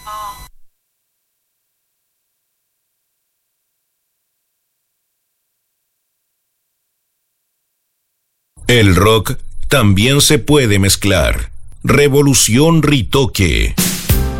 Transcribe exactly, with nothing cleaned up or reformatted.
El rock también se puede mezclar. Revolución Ritoque.